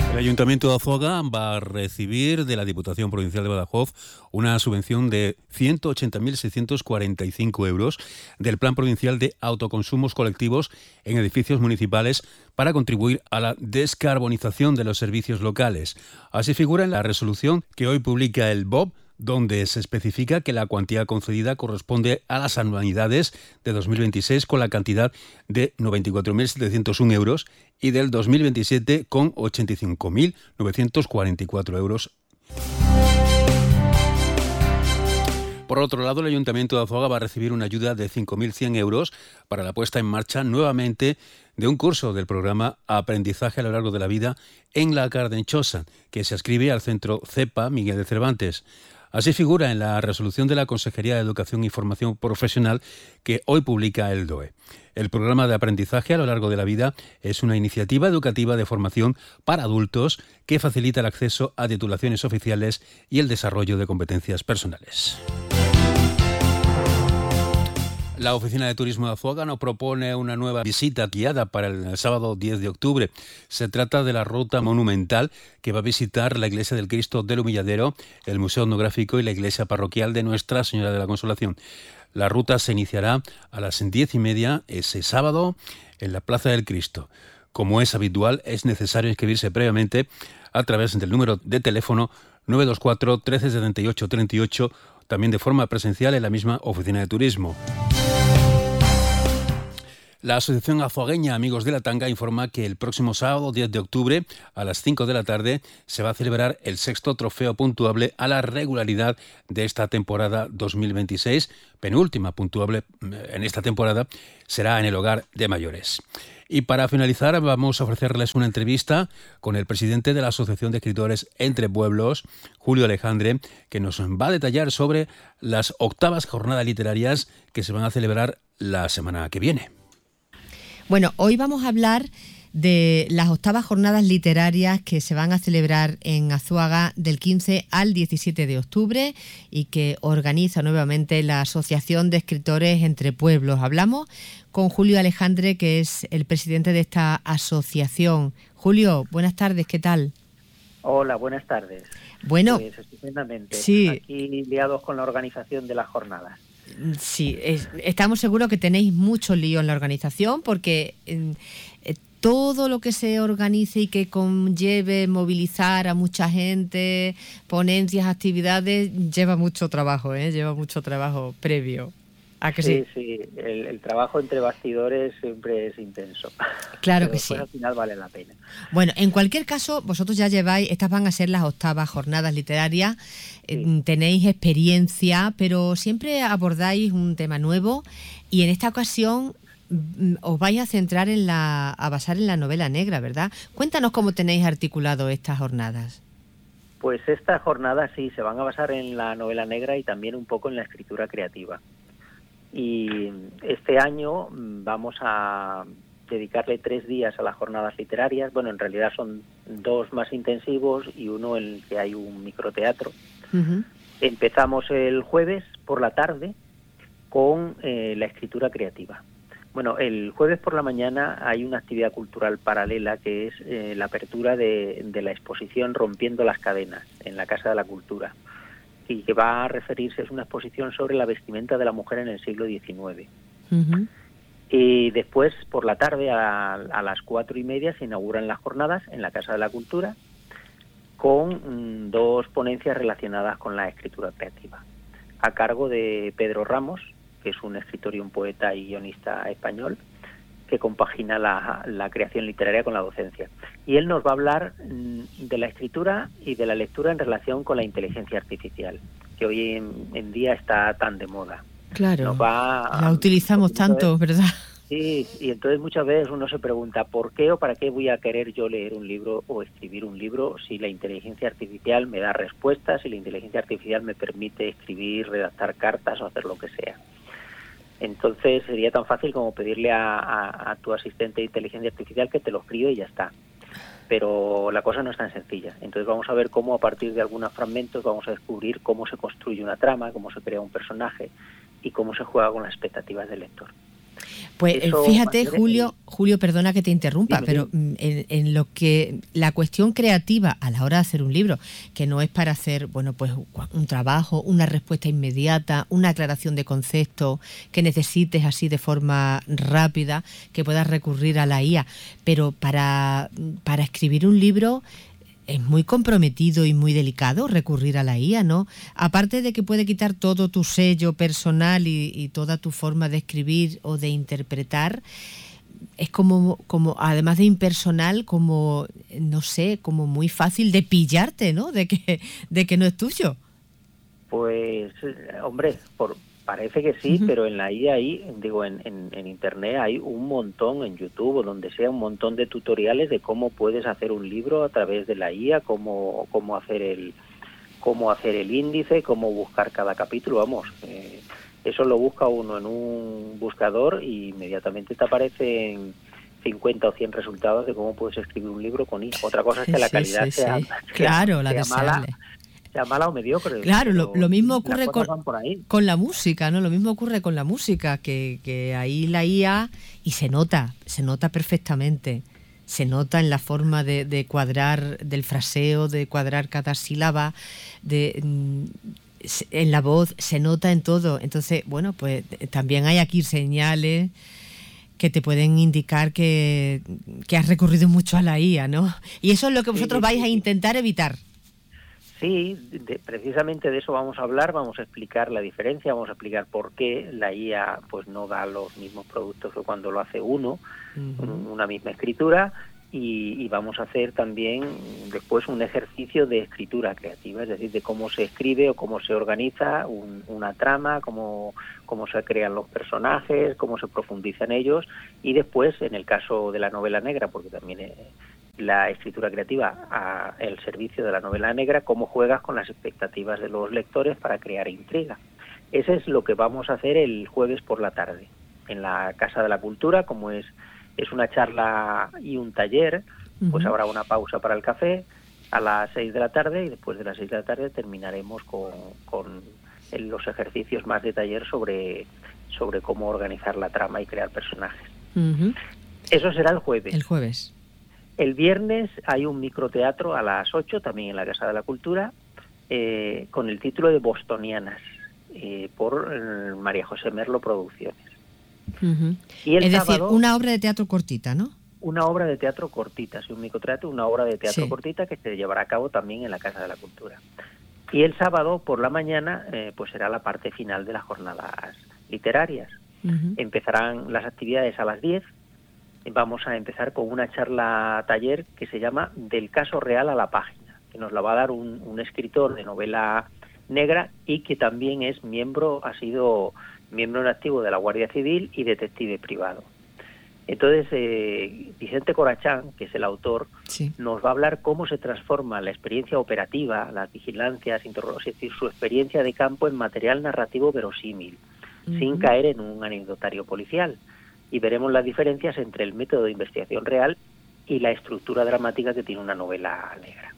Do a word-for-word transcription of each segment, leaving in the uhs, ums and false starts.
El Ayuntamiento de Azuaga va a recibir de la Diputación Provincial de Badajoz una subvención de ciento ochenta mil seiscientos cuarenta y cinco euros del Plan Provincial de Autoconsumos Colectivos en edificios municipales para contribuir a la descarbonización de los servicios locales. Así figura en la resolución que hoy publica el B O B, donde se especifica que la cuantía concedida corresponde a las anualidades de dos mil veintiséis con la cantidad de noventa y cuatro mil setecientos uno euros y del dos mil veintisiete con ochenta y cinco mil novecientos cuarenta y cuatro euros. Por otro lado, el Ayuntamiento de Azuaga va a recibir una ayuda de cinco mil cien euros para la puesta en marcha nuevamente de un curso del programa Aprendizaje a lo largo de la vida en la Cardenchosa, que se adscribe al Centro CEPA Miguel de Cervantes. Así figura en la resolución de la Consejería de Educación y Formación Profesional que hoy publica el D O E. El programa de aprendizaje a lo largo de la vida es una iniciativa educativa de formación para adultos que facilita el acceso a titulaciones oficiales y el desarrollo de competencias personales. La Oficina de Turismo de Azuaga nos propone una nueva visita guiada para el sábado diez de octubre. Se trata de la ruta monumental que va a visitar la Iglesia del Cristo del Humilladero, el Museo Etnográfico y la Iglesia Parroquial de Nuestra Señora de la Consolación. La ruta se iniciará a las diez y media ese sábado en la Plaza del Cristo. Como es habitual, es necesario inscribirse previamente a través del número de teléfono nueve dos cuatro, trece setenta y ocho treinta y ocho, también de forma presencial en la misma Oficina de Turismo. La Asociación Azuagueña Amigos de la Tanga informa que el próximo sábado diez de octubre a las cinco de la tarde se va a celebrar el sexto trofeo puntuable a la regularidad de esta temporada dos mil veintiséis, penúltima puntuable en esta temporada, será en el Hogar de Mayores. Y para finalizar vamos a ofrecerles una entrevista con el presidente de la Asociación de Escritores Entre Pueblos, Julio Alejandre, que nos va a detallar sobre las octavas jornadas literarias que se van a celebrar la semana que viene. Bueno, hoy vamos a hablar de las octavas jornadas literarias que se van a celebrar en Azuaga del quince al diecisiete de octubre y que organiza nuevamente la Asociación de Escritores Entre Pueblos. Hablamos con Julio Alejandre, que es el presidente de esta asociación. Julio, buenas tardes, ¿qué tal? Hola, buenas tardes. Bueno, pues estupendamente. Sí. Aquí liados con la organización de las jornadas. Sí, es, estamos seguros que tenéis mucho lío en la organización porque eh, eh, todo lo que se organice y que conlleve movilizar a mucha gente, ponencias, actividades, lleva mucho trabajo, ¿eh? Lleva mucho trabajo previo. ¿A que sí? Sí, sí, el, el trabajo entre bastidores siempre es intenso. Claro Pero que sí. al final vale la pena. Bueno, en cualquier caso, vosotros ya lleváis, estas van a ser las octavas jornadas literarias, sí. eh, tenéis experiencia, pero siempre abordáis un tema nuevo y en esta ocasión os vais a centrar en la, a basar en la novela negra, ¿verdad? Cuéntanos cómo tenéis articulado estas jornadas. Pues estas jornadas sí, se van a basar en la novela negra y también un poco en la escritura creativa. Y este año vamos a dedicarle tres días a las jornadas literarias. Bueno, en realidad son dos más intensivos y uno en el que hay un microteatro. Uh-huh. Empezamos el jueves por la tarde con eh, la escritura creativa. Bueno, el jueves por la mañana hay una actividad cultural paralela que es eh, la apertura de, de la exposición Rompiendo las Cadenas en la Casa de la Cultura, y que va a referirse, es una exposición sobre la vestimenta de la mujer en el siglo diecinueve. Uh-huh. Y después, por la tarde, a, a las cuatro y media, se inauguran las jornadas en la Casa de la Cultura con mm, dos ponencias relacionadas con la escritura creativa, a cargo de Pedro Ramos, que es un escritor y un poeta y guionista español, que compagina la, la creación literaria con la docencia. Y él nos va a hablar de la escritura y de la lectura en relación con la inteligencia artificial, que hoy en, en día está tan de moda. Claro, nos va a, la utilizamos tanto, ¿verdad? Sí, y entonces muchas veces uno se pregunta ¿por qué o para qué voy a querer yo leer un libro o escribir un libro si la inteligencia artificial me da respuestas, si la inteligencia artificial me permite escribir, redactar cartas o hacer lo que sea? Entonces sería tan fácil como pedirle a, a, a tu asistente de inteligencia artificial que te lo escribe y ya está. Pero la cosa no es tan sencilla. Entonces vamos a ver cómo a partir de algunos fragmentos vamos a descubrir cómo se construye una trama, cómo se crea un personaje y cómo se juega con las expectativas del lector. Pues Eso fíjate, el... Julio, Julio, perdona que te interrumpa, dime, pero dime. En, en lo que la cuestión creativa a la hora de hacer un libro, que no es para hacer, bueno, pues un trabajo, una respuesta inmediata, una aclaración de concepto, que necesites así de forma rápida, que puedas recurrir a la I A, pero para, para escribir un libro es muy comprometido y muy delicado recurrir a la I A, ¿no? Aparte de que puede quitar todo tu sello personal y, y toda tu forma de escribir o de interpretar, es como, como, además de impersonal, como, no sé, como muy fácil de pillarte, ¿no? De que, de que no es tuyo. Pues, hombre, por... Parece que sí, uh-huh. pero en la I A, ahí, digo, en, en, en Internet hay un montón, en YouTube o donde sea, un montón de tutoriales de cómo puedes hacer un libro a través de la I A, cómo, cómo hacer el cómo hacer el índice, cómo buscar cada capítulo, vamos. Eh, eso lo busca uno en un buscador y inmediatamente te aparecen cincuenta o cien resultados de cómo puedes escribir un libro con I A. Otra cosa es que sí, la calidad sí, sea, sí. sea, claro, sea la mala. sea mala o mediocre. Claro, lo, lo mismo ocurre con, ahí. con la música, ¿no? Lo mismo ocurre con la música, que, que ahí la I A, y se nota, se nota perfectamente, se nota en la forma de, de cuadrar, del fraseo, de cuadrar cada sílaba, de, en la voz, se nota en todo. Entonces, bueno, pues también hay aquí señales que te pueden indicar que, que has recurrido mucho a la I A, ¿no? Y eso es lo que vosotros sí, vais sí, a intentar evitar. Sí, de, precisamente de eso vamos a hablar, vamos a explicar la diferencia, vamos a explicar por qué la I A pues no da los mismos productos que cuando lo hace uno, uh-huh. una misma escritura, y, y vamos a hacer también después un ejercicio de escritura creativa, es decir, de cómo se escribe o cómo se organiza un, una trama, cómo, cómo se crean los personajes, cómo se profundiza en ellos, y después, en el caso de la novela negra, porque también es la escritura creativa a el servicio de la novela negra, cómo juegas con las expectativas de los lectores para crear intriga. Ese es lo que vamos a hacer el jueves por la tarde en la Casa de la Cultura. Como es es una charla y un taller, pues uh-huh. habrá una pausa para el café a las seis de la tarde, y después de las seis de la tarde terminaremos con, con el, los ejercicios más de taller sobre, sobre cómo organizar la trama y crear personajes. Uh-huh. Eso será el jueves. El jueves. El viernes hay un microteatro a las ocho, también en la Casa de la Cultura, eh, con el título de Bostonianas, eh, por eh, María José Merlo Producciones. Uh-huh. Y el es sábado, decir, una obra de teatro cortita, ¿no? Una obra de teatro cortita, sí, un microteatro, una obra de teatro sí. cortita que se llevará a cabo también en la Casa de la Cultura. Y el sábado por la mañana, eh, pues será la parte final de las jornadas literarias. Uh-huh. Empezarán las actividades a las diez. Vamos a empezar con una charla taller que se llama Del caso real a la página, que nos la va a dar un, un escritor de novela negra y que también es miembro, ha sido miembro en activo de la Guardia Civil y detective privado. Entonces, eh, Vicente Corachán, que es el autor, sí. nos va a hablar cómo se transforma la experiencia operativa, las vigilancias, es decir, su experiencia de campo en material narrativo verosímil, uh-huh. sin caer en un anecdotario policial. Y veremos las diferencias entre el método de investigación real y la estructura dramática que tiene una novela negra,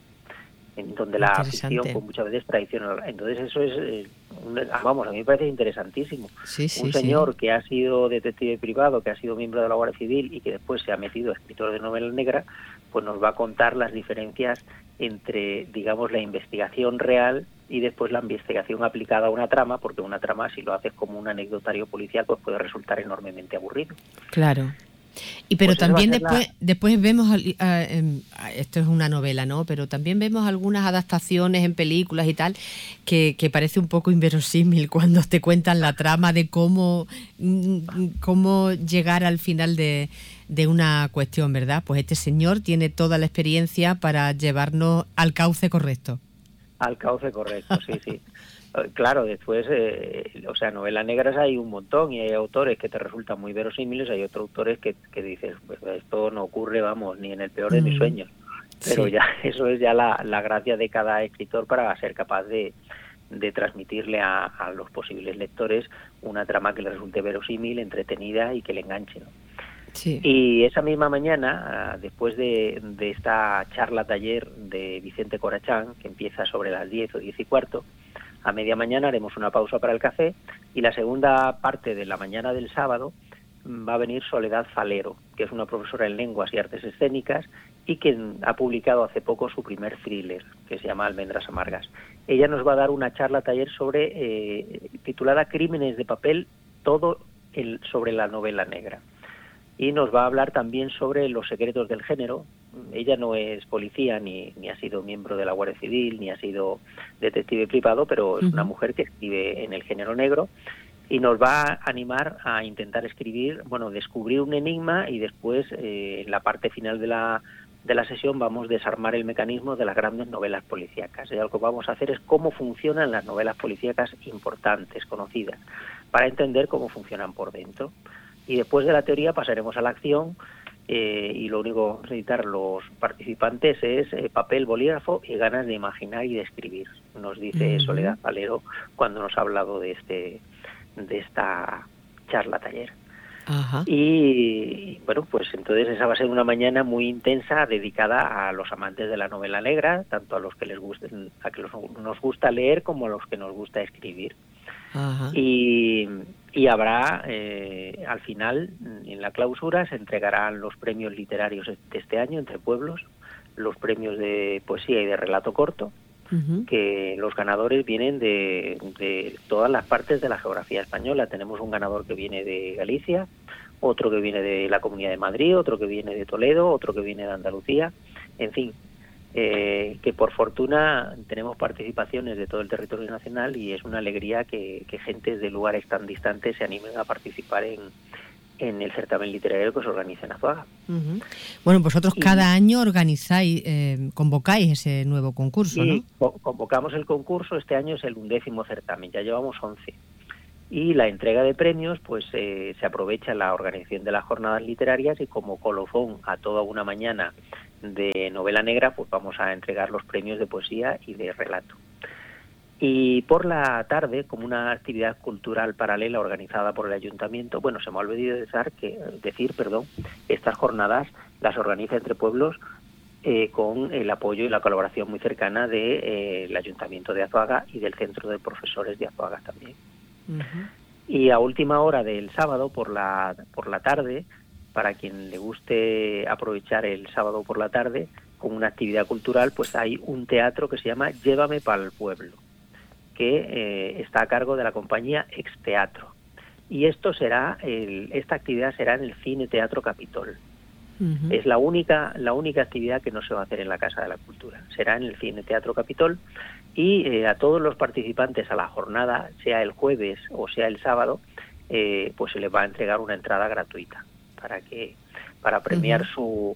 en donde la ficción pues, muchas veces traiciona. Entonces eso es, eh, un, vamos, a mí me parece interesantísimo. Sí, sí, un señor sí. que ha sido detective privado, que ha sido miembro de la Guardia Civil y que después se ha metido a escritor de novela negra, pues nos va a contar las diferencias entre, digamos, la investigación real y después la investigación aplicada a una trama, porque una trama, si lo haces como un anecdotario policial, pues puede resultar enormemente aburrido. Claro. Y pero pues también después la... después vemos, uh, um, esto es una novela, ¿no? Pero también vemos algunas adaptaciones en películas y tal, que, que parece un poco inverosímil cuando te cuentan la trama de cómo, cómo llegar al final de, de una cuestión, ¿verdad? Pues este señor tiene toda la experiencia para llevarnos al cauce correcto. Al cauce correcto, sí, sí. Claro, después, eh, o sea, novelas negras hay un montón y hay autores que te resultan muy verosímiles, hay otros autores que, que dices, pues esto no ocurre, vamos, ni en el peor de mm. mis sueños. Pero sí. ya eso es ya la, la gracia de cada escritor para ser capaz de, de transmitirle a, a los posibles lectores una trama que le resulte verosímil, entretenida y que le enganche, ¿no? Sí. Y esa misma mañana, después de, de esta charla taller de Vicente Corachán, que empieza sobre las diez o diez y cuarto, a media mañana haremos una pausa para el café y la segunda parte de la mañana del sábado va a venir Soledad Falero, que es una profesora en lenguas y artes escénicas y que ha publicado hace poco su primer thriller, que se llama Almendras amargas. Ella nos va a dar una charla taller sobre eh, titulada Crímenes de papel, todo el, sobre la novela negra. Y nos va a hablar también sobre los secretos del género. Ella no es policía, ni, ni ha sido miembro de la Guardia Civil, ni ha sido detective privado, pero es uh-huh. una mujer que escribe en el género negro y nos va a animar a intentar escribir, bueno, descubrir un enigma y después, eh, en la parte final de la, de la sesión, vamos a desarmar el mecanismo de las grandes novelas policíacas. Y lo que vamos a hacer es cómo funcionan las novelas policíacas importantes, conocidas, para entender cómo funcionan por dentro. Y después de la teoría pasaremos a la acción, eh, y lo único que vamos a necesitar los participantes es eh, papel, bolígrafo y ganas de imaginar y de escribir, nos dice uh-huh. Soledad Falero cuando nos ha hablado de este de esta charla taller. Ajá. Y bueno, pues entonces esa va a ser una mañana muy intensa dedicada a los amantes de la novela negra, tanto a los que les gusten, a que los, nos gusta leer como a los que nos gusta escribir. Ajá. Y, y habrá, eh, al final, en la clausura, se entregarán los premios literarios de este año entre pueblos, los premios de poesía y de relato corto, uh-huh. que los ganadores vienen de, de todas las partes de la geografía española. Tenemos un ganador que viene de Galicia, otro que viene de la Comunidad de Madrid, otro que viene de Toledo, otro que viene de Andalucía, en fin. Eh, que por fortuna tenemos participaciones de todo el territorio nacional y es una alegría que, que gentes de lugares tan distantes se animen a participar en, en el certamen literario que se organiza en Azuaga. Uh-huh. Bueno, vosotros y, cada año organizáis, eh, convocáis ese nuevo concurso, sí, ¿no? Convocamos el concurso, este año es el undécimo certamen, ya llevamos once. Y la entrega de premios, pues eh, se aprovecha la organización de las jornadas literarias y como colofón a toda una mañana de novela negra, pues vamos a entregar los premios de poesía y de relato. Y por la tarde, como una actividad cultural paralela organizada por el ayuntamiento, bueno, se me ha olvidado decir que, decir, perdón, estas jornadas las organiza Entre Pueblos eh, con el apoyo y la colaboración muy cercana del de, eh, ayuntamiento de Azuaga y del Centro de Profesores de Azuaga también. Uh-huh. Y a última hora del sábado por la por la tarde, para quien le guste aprovechar el sábado por la tarde con una actividad cultural, pues hay un teatro que se llama Llévame pa'l Pueblo, que eh, está a cargo de la compañía Exteatro. Y esto será el, esta actividad será en el Cine Teatro Capitol. Uh-huh. Es la única la única actividad que no se va a hacer en la Casa de la Cultura. Será en el Cine Teatro Capitol. Y eh, a todos los participantes a la jornada, sea el jueves o sea el sábado, eh, pues se les va a entregar una entrada gratuita para que para premiar uh-huh. su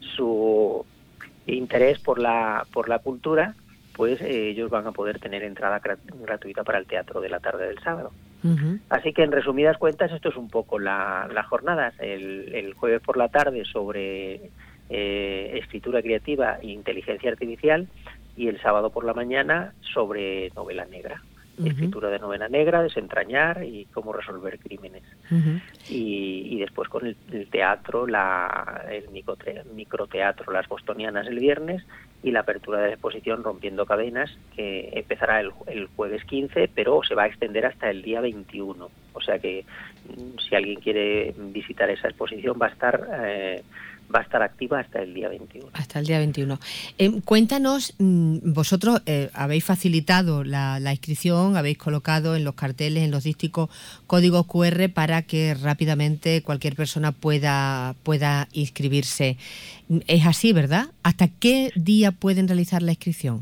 su interés por la por la cultura, pues eh, ellos van a poder tener entrada grat- gratuita para el teatro de la tarde del sábado. Uh-huh. Así que en resumidas cuentas esto es un poco la, las jornadas. El, el jueves por la tarde sobre eh, escritura creativa e inteligencia artificial, y el sábado por la mañana sobre novela negra, uh-huh. escritura de novela negra, desentrañar y cómo resolver crímenes. Uh-huh. Y, y después con el, el teatro, la, el microte, microteatro Las Bostonianas el viernes y la apertura de la exposición Rompiendo Cadenas, que empezará el, el jueves quince, pero se va a extender hasta el día veintiuno. O sea que si alguien quiere visitar esa exposición va a estar... Eh, va a estar activa hasta el día veintiuno. Hasta el día veintiuno. Eh, cuéntanos, vosotros eh, habéis facilitado la, la inscripción, habéis colocado en los carteles, en los dísticos, códigos cu erre para que rápidamente cualquier persona pueda, pueda inscribirse. Es así, ¿verdad? ¿Hasta qué día pueden realizar la inscripción?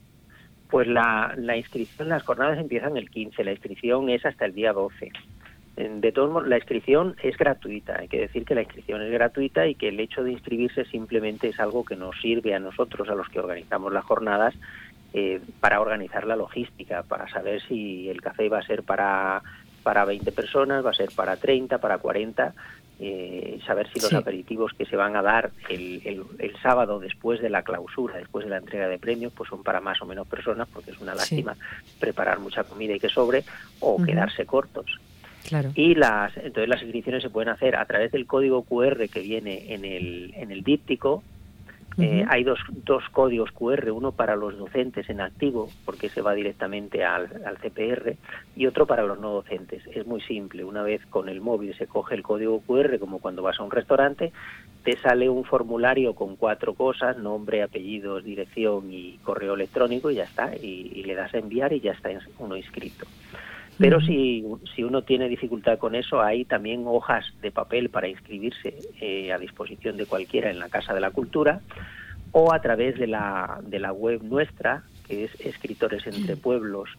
Pues la, la inscripción, las jornadas empiezan el quince, la inscripción es hasta el día doce. De todos modos, la inscripción es gratuita. Hay que decir que la inscripción es gratuita y que el hecho de inscribirse simplemente es algo que nos sirve a nosotros, a los que organizamos las jornadas, eh, para organizar la logística, para saber si el café va a ser para, para veinte personas, va a ser para treinta, para cuarenta, eh, saber si los sí. aperitivos que se van a dar el, el, el sábado después de la clausura, después de la entrega de premios, pues son para más o menos personas, porque es una lástima sí. preparar mucha comida y que sobre, o uh-huh. quedarse cortos. Claro. Y las entonces las inscripciones se pueden hacer a través del código cu erre que viene en el en el díptico, Eh, uh-huh. Hay dos, dos códigos cu erre, uno para los docentes en activo, porque se va directamente al, al ce pe erre, y otro para los no docentes. Es muy simple, una vez con el móvil se coge el código cu erre, como cuando vas a un restaurante, te sale un formulario con cuatro cosas, nombre, apellidos, dirección y correo electrónico, y ya está, y, y le das a enviar y ya está uno inscrito. Pero si, si uno tiene dificultad con eso, hay también hojas de papel para inscribirse eh, a disposición de cualquiera en la Casa de la Cultura, o a través de la, de la web nuestra, que es escritoresentrepueblos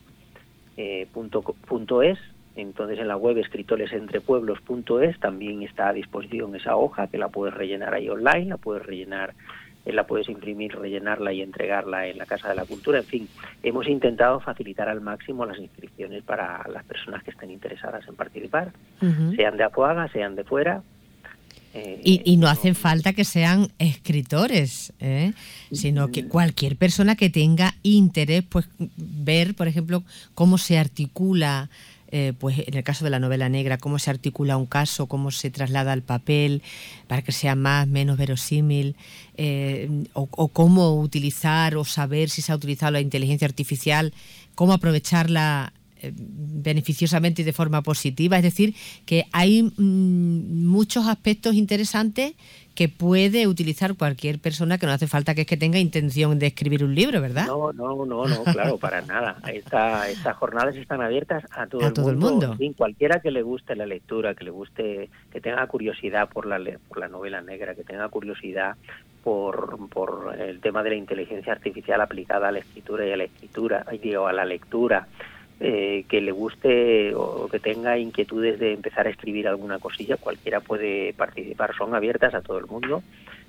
punto es. Entonces en la web escritoresentrepueblos punto es también está a disposición esa hoja, que la puedes rellenar ahí online, la puedes rellenar la puedes imprimir, rellenarla y entregarla en la Casa de la Cultura. En fin, hemos intentado facilitar al máximo las inscripciones para las personas que estén interesadas en participar, uh-huh. sean de Azuaga, sean de fuera. Eh, y, y no hacen falta que sean escritores, ¿eh? sino que cualquier persona que tenga interés, pues ver, por ejemplo, cómo se articula, Eh, pues en el caso de la novela negra, cómo se articula un caso, cómo se traslada al papel para que sea más, menos verosímil, eh, o, o cómo utilizar o saber si se ha utilizado la inteligencia artificial, cómo aprovecharla eh, beneficiosamente y de forma positiva. Es decir, que hay mmm, muchos aspectos interesantes que puede utilizar cualquier persona, que no hace falta que es que tenga intención de escribir un libro, ¿verdad? No, no, no, no, claro, para nada. Esta, estas jornadas están abiertas a todo, a el, todo mundo, el mundo. En fin, cualquiera que le guste la lectura, que le guste, que tenga curiosidad por la por la novela negra, que tenga curiosidad por, por el tema de la inteligencia artificial aplicada a la escritura y a la escritura, digo, a la lectura. Eh, que le guste o que tenga inquietudes de empezar a escribir alguna cosilla, cualquiera puede participar, son abiertas a todo el mundo.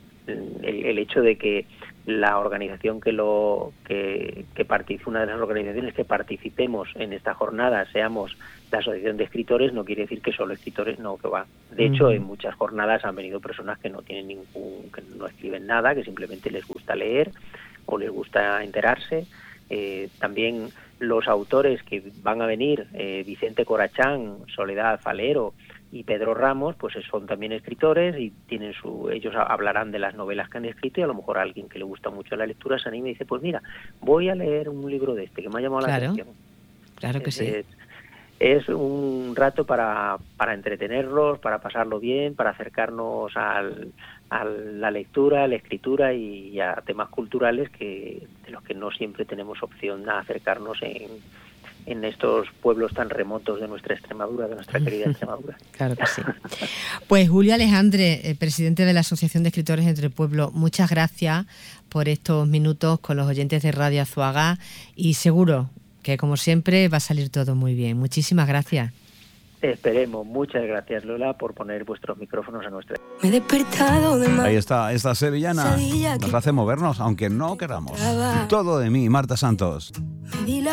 El, el hecho de que la organización que lo que, que participe, una de las organizaciones que participemos en esta jornada seamos la Asociación de Escritores, no quiere decir que solo escritores, no, que va. De hecho, uh-huh. en muchas jornadas han venido personas que no tienen ningún, que no escriben nada, que simplemente les gusta leer o les gusta enterarse. Eh, también los autores que van a venir, eh, Vicente Corachán, Soledad Falero y Pedro Ramos, pues son también escritores y tienen su, ellos hablarán de las novelas que han escrito, y a lo mejor a alguien que le gusta mucho la lectura se anima y dice, pues mira, voy a leer un libro de este que me ha llamado claro, la atención. Claro que es, sí. Es, es un rato para, para entretenerlos, para pasarlo bien, para acercarnos al, a la lectura, a la escritura y a temas culturales que de los que no siempre tenemos opción a acercarnos en, en estos pueblos tan remotos de nuestra Extremadura, de nuestra querida Extremadura. Claro que sí. Pues Julio Alejandre, eh, presidente de la Asociación de Escritores Entre Pueblos, muchas gracias por estos minutos con los oyentes de Radio Azuaga, y seguro que, como siempre, va a salir todo muy bien. Muchísimas gracias. Esperemos. Muchas gracias, Lola, por poner vuestros micrófonos a nuestra... Me he despertado de Ahí está, esta sevillana nos hace movernos, aunque no queramos. Todo de mí, Marta Santos.